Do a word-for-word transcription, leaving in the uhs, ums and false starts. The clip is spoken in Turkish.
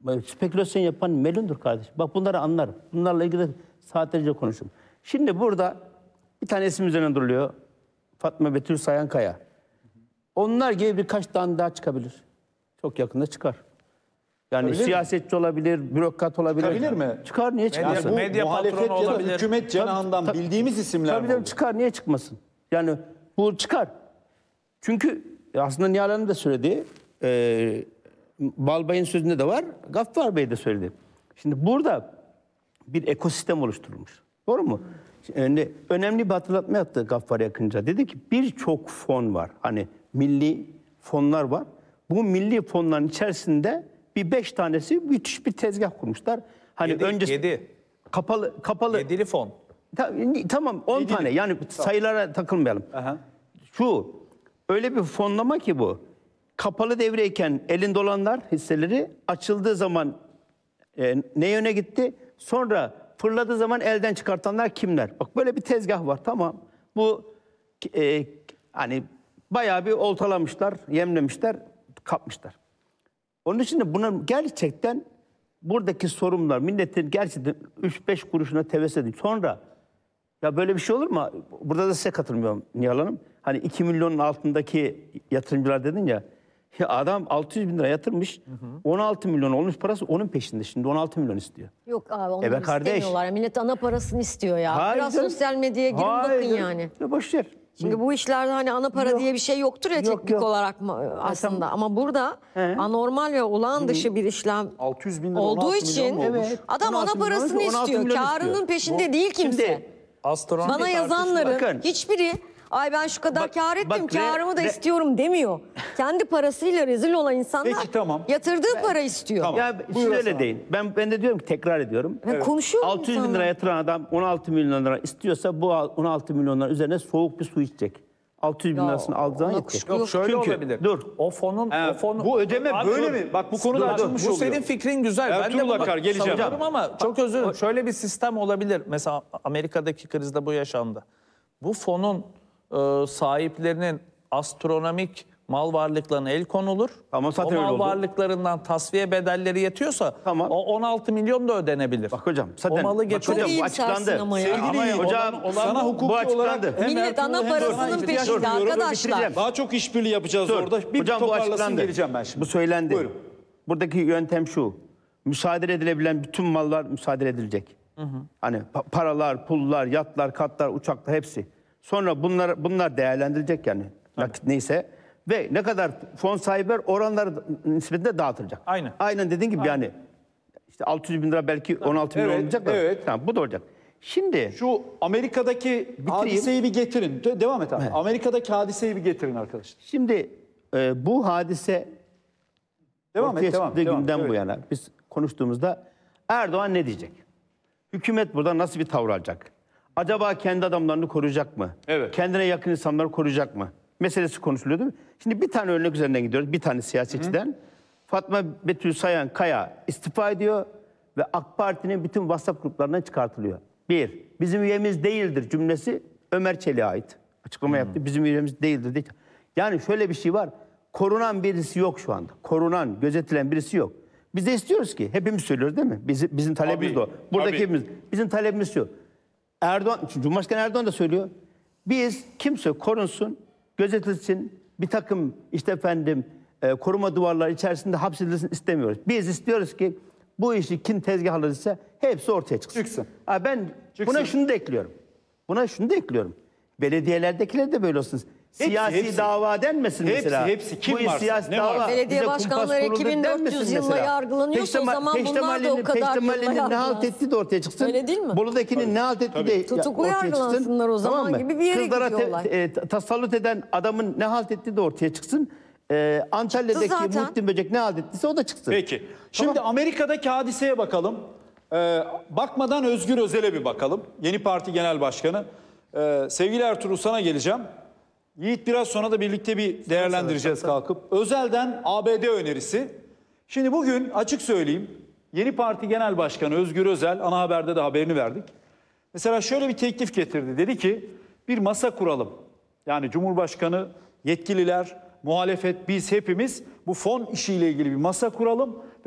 Spekülasyon yapan melundur kardeşim. Bak bunları anlarım. Bunlarla ilgili saatlerce konuşurum. Şimdi burada bir tane isim üzerine duruluyor. Fatma Betül Sayankaya. Onlar gibi birkaç tane daha çıkabilir. Çok yakında çıkar. Yani Çıkabilir siyasetçi mi? olabilir, bürokrat olabilir. Çıkabilir mi? Çıkar, niye çıkmasın? Yani bu medya muhalefet patronu ya da olabilir. hükümet cenahından Tabii, bildiğimiz isimler Tabii mi tabii olur? çıkar, niye çıkmasın? Yani bu çıkar. Çünkü aslında Nihal Hanım da söyledi. E, Balbay'ın sözünde de var. Gaffar Bey de söyledi. Şimdi burada bir ekosistem oluşturulmuş. Doğru mu? Yani önemli bir hatırlatma yaptı Gaffar yakınca. Dedi ki birçok fon var. Hani milli fonlar var. Bu milli fonların içerisinde bir beş tanesi müthiş bir tezgah kurmuşlar. Hani Yedi, önce yedi. kapalı kapalı Yedili fon. Ta- Tamam on Yedili. tane. Yani sayılara takılmayalım. Aha. Şu öyle bir fonlama ki bu. Kapalı devreyken elinde olanlar hisseleri açıldığı zaman e, ne yöne gitti? Sonra fırladığı zaman elden çıkartanlar kimler? Bak böyle bir tezgah var, tamam. Bu e, hani bayağı bir oltalamışlar, yemlemişler, kapmışlar. Onun için de buna gerçekten buradaki sorunlar milletin gerçekten üç beş kuruşuna tevessül edin. Sonra ya böyle bir şey olur mu? Burada da size katılmıyorum Nihal Hanım. Hani iki milyonun altındaki yatırımcılar dedin ya. Ya adam altı yüz bin lira yatırmış. Hı hı. on altı milyon olmuş parası onun peşinde. Şimdi on altı milyon istiyor. Yok abi onlar Evet kardeş. istemiyorlar. Millet ana parasını istiyor ya. Hayır Biraz canım. sosyal medyaya girin Hayır bakın canım. yani. Ya boş ver. Çünkü bu işlerde hani ana para Yok. diye bir şey yoktur ya Yok, teknik yok. olarak mı aslında. tamam. Ama burada He. anormal ve olağan dışı bir işlem altı yüz bin lira, on olduğu altı için milyon mu olmuş? Evet. adam on altı ana milyon parasını olmuş, on altı istiyor. milyon Karının istiyor. peşinde Bu- değil kimse. Şimdi- Astronomik Bana yazanların Bakın. hiçbiri ay ben şu kadar Bak- kar ettim, bak re- karımı da re- istiyorum demiyor. Kendi parasıyla rezil olan insanlar Peki, tamam. yatırdığı para istiyor. Tamam. Ya siz Buyur öyle Hasan deyin. Ben ben de diyorum ki tekrar ediyorum. Ve konuşuyor altı yüz bin insanlar. lira yatıran adam on altı milyon lira istiyorsa bu on altı milyonlar üzerine soğuk bir su içecek. altı yüz bin Ya, lirasını aldığı zaman ona yetecek. kuşku Yok şöyle Çünkü- olabilir. dur. O fonun, He, o fonu, bu ödeme Abi böyle dur. mi? Bak bu konu da Dur, açılmış Bu oluyor. senin fikrin güzel. Ben de Ertuğrul bunu Akar, geleceğim. savunuyorum ama çok özür dilerim. Şöyle bir sistem olabilir. Mesela Amerika'daki krizde bu yaşandı. Bu fonun e, sahiplerinin astronomik mal varlıklarına el konulur. Ama zaten o öyle mal oldu. varlıklarından tasfiye bedelleri yetiyorsa Tamam. o on altı milyon da ödenebilir. Bak hocam zaten o malı bak getirir. hocam, Çok bu iyimsersin açıklandı. ama ya. Sevgili Ama Yiğit, hocam olan- sana bu hukuki açıklandı. olarak hem Millet Ertuğrul'u ana hem parasının sana ihtiyaç peşinde duyuyorum. arkadaşlar. bitireceğim. Daha çok işbirliği yapacağız Dur. orada. Bir Hocam bu toparlasın, açıklandı. geleceğim ben şimdi. Bu söylendi. Buyurun. Buradaki yöntem şu. Müsaade edilebilen bütün mallar müsaade edilecek. Hı hı. Hani pa- paralar, pullar, yatlar, katlar, uçaklar hepsi. Sonra bunlar bunlar değerlendirilecek yani. Nakit neyse. Ve ne kadar fon sahibi var, oranları nispetinde dağıtılacak. Aynen. Aynen dediğin gibi yani. İşte altı yüz bin lira belki on altı milyon Evet, olacak da. evet. Tamam, bu da olacak. Şimdi Şu Amerika'daki hadiseyi bir getirin. De- devam et abi. Evet. Amerika'daki hadiseyi bir getirin arkadaşlar. şimdi e, bu hadise Devam ortaya et, devam. çıktığı devam. günden Evet. bu yana biz konuştuğumuzda Erdoğan ne diyecek? Hükümet burada nasıl bir tavır alacak? Acaba kendi adamlarını koruyacak mı? Evet. Kendine yakın insanları koruyacak mı? Meselesi konuşuluyor değil mi? Şimdi bir tane örnek üzerinden gidiyoruz. Bir tane siyasetçiden. Hı. Fatma Betül Sayankaya istifa ediyor ve AK Parti'nin bütün WhatsApp gruplarından çıkartılıyor. Bir, bizim üyemiz değildir cümlesi Ömer Çelik'e ait. Açıklama yaptı. Bizim üyemiz değildir diye. Yani şöyle bir şey var. Korunan birisi yok şu anda. Korunan, gözetilen birisi yok. Biz de istiyoruz ki, hepimiz söylüyoruz değil mi? Bizim, bizim talebimiz Tabii, de o. Buradaki tabii. hepimiz. Bizim talebimiz şu. Erdoğan, Cumhurbaşkanı Erdoğan da söylüyor. Biz kimse korunsun, gözetilsin, bir takım işte efendim e, koruma duvarları içerisinde hapsedilsin istemiyoruz. Biz istiyoruz ki bu işi kim tezgahladıysa hepsi ortaya çıksın. Çıksın. Ha, ben Çıksın. buna şunu da ekliyorum. Buna şunu da ekliyorum. Belediyelerdekiler de böyle olsun. Siyasi hepsi. dava denmesin Hepsi, mesela. hepsi. Kim Bu iş varsa, siyasi ne dava. varsa. Belediye bize başkanları kumpas kuruldu iki bin dört yüz denmesin yılla mesela. yargılanıyorsa o Peştemal- zaman bunlar da o Peştemal'in- kadar Peştemal'in yılla ne halt yargılansın. ettiği de ortaya çıksın. Öyle değil mi? Bolu'dakinin ne halt ettiği de Tutuklu ortaya çıksın. yargılansınlar o zaman mı? gibi bir yere Kızlara gidiyor te- olay. e, tasallut eden adamın ne halt ettiği de ortaya çıksın. Ee, Antalya'daki Çıktı zaten. Muhittin Böcek ne halt ettiyse o da çıksın. Peki. Şimdi Amerika'daki hadiseye bakalım. Ee, bakmadan Özgür Özel'e bir bakalım. Yeni Parti Genel Başkanı. Ee, sevgili Ertuğrul, sana geleceğim. Yiğit, biraz sonra da birlikte bir değerlendireceğiz kalkıp. Özel'den A B D önerisi. Şimdi bugün açık söyleyeyim, Yeni Parti Genel Başkanı Özgür Özel, ana haberde de haberini verdik. Mesela şöyle bir teklif getirdi. Dedi ki bir masa kuralım. Yani Cumhurbaşkanı, yetkililer, muhalefet, biz hepimiz bu fon işiyle ilgili bir masa kuralım.